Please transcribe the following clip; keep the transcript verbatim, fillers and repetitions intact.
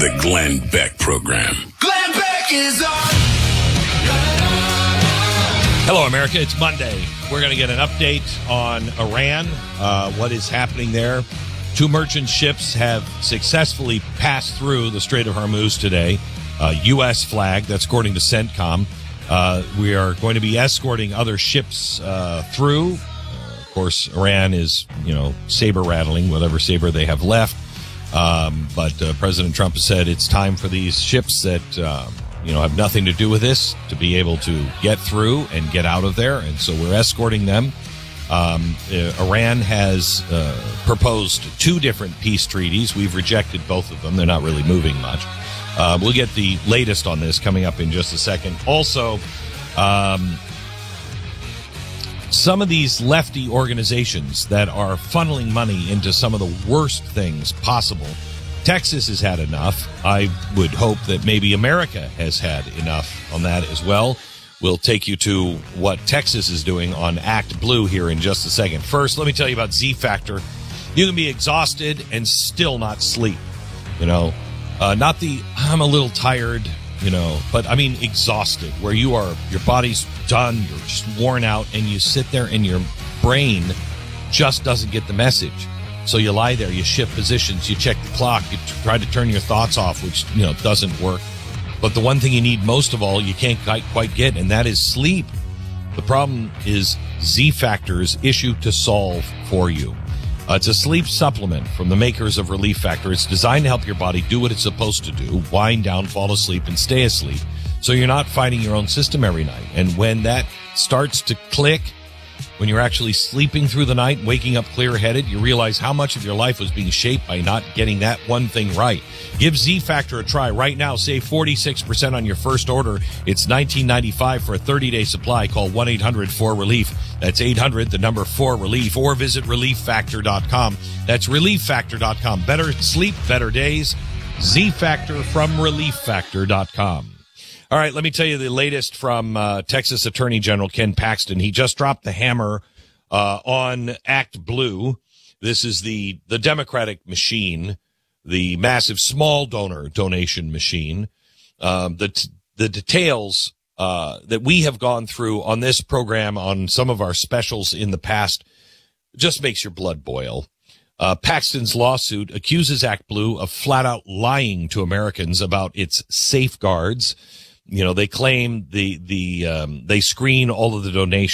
The Glenn Beck Program. Glenn Beck is on. Hello, America. It's Monday. We're going to get an update on Iran, uh, what is happening there. Two merchant ships have successfully passed through the Strait of Hormuz today. Uh, U S flag, that's according to CENTCOM. Uh, we are going to be escorting other ships uh, through. Uh, of course, Iran is, you know, saber rattling, whatever saber they have left. Um, but uh, President Trump has said it's time for these ships that, uh, you know, have nothing to do with this to be able to get through and get out of there. And so we're escorting them. Um, uh, Iran has uh, proposed two different peace treaties. We've rejected both of them. They're not really moving much. Uh, we'll get the latest on this coming up in just a second. Also, um, some of these lefty organizations that are funneling money into some of the worst things possible. Texas has had enough. I would hope that maybe America has had enough on that as well. We'll take you to what Texas is doing on Act Blue here in just a second. First, let me tell you about Z Factor. You can be exhausted and still not sleep. You know, uh, not the I'm a little tired, you know, but I mean exhausted, where you are, your body's done, you're just worn out, and you sit there and your brain just doesn't get the message. So you lie there, you shift positions, you check the clock, you try to turn your thoughts off, which, you know, doesn't work. But the one thing you need most of all, you can't quite get, and that is sleep. The problem is Z Factor's issue to solve for you. Uh, it's a sleep supplement from the makers of Relief Factor. It's designed to help your body do what it's supposed to do, wind down, fall asleep, and stay asleep, so you're not fighting your own system every night. And when that starts to click, when you're actually sleeping through the night, waking up clear-headed, you realize how much of your life was being shaped by not getting that one thing right. Give Z Factor a try right now. Save forty-six percent on your first order. It's nineteen ninety-five for a thirty-day supply. Call one eight hundred four relief. That's eight hundred, the number four relief, or visit relief factor dot com. That's relief factor dot com. Better sleep, better days. Z Factor from relief factor dot com. All right, let me tell you the latest from uh, Texas Attorney General Ken Paxton. He just dropped the hammer uh, on Act Blue. This is the, the Democratic machine, the massive small donor donation machine. Um, the t- the details uh, that we have gone through on this program, on some of our specials in the past, just makes your blood boil. Uh, Paxton's lawsuit accuses Act Blue of flat out lying to Americans about its safeguards. You know, they claim the, the, um, they screen all of the donations.